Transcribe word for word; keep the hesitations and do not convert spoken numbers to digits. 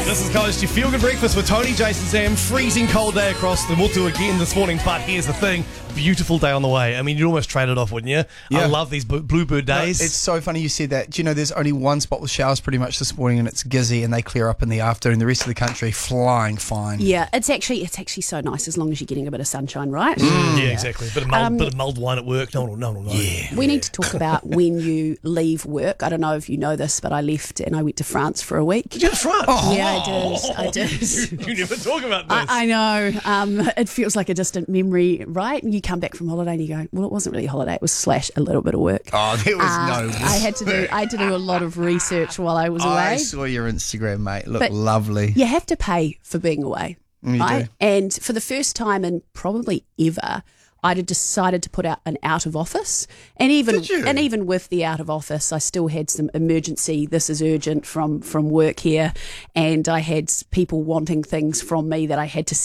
This is College to Feel Good Breakfast with Tony, Jason, Sam. Freezing cold day across the Motu again this morning, but here's the thing. Beautiful day on the way. I mean, you'd almost trade it off, wouldn't you? Yeah. I love these b- bluebird days. No, it's so funny you said that. Do you know there's only one spot with showers pretty much this morning, and it's Gizzy, and they clear up in the afternoon. The rest of the country flying fine. Yeah, it's actually it's actually so nice as long as you're getting a bit of sunshine, right? Mm, yeah, exactly. Bit of mulled, Um, bit of mulled wine at work. No one will no one will know. Yeah. We need to talk about when you leave work. I don't know if you know this, but I left and I went to France for a week. Did you have France? Yeah, I did. I did. you, you never talk about this. I, I know. Um, it feels like a distant memory, right? You come back from holiday and you go, well, it wasn't really a holiday. It was slash a little bit of work. Oh, there was Uh, no. I had to do. I had to do a lot of research while I was I away. saw your Instagram, mate. Look But lovely. You have to pay for being away, You right? do. And for the first time in probably ever, I'd decided to put out an out of office, and even Did you? and even with the out of office, I still had some emergency. This is urgent from from work here, and I had people wanting things from me that I had to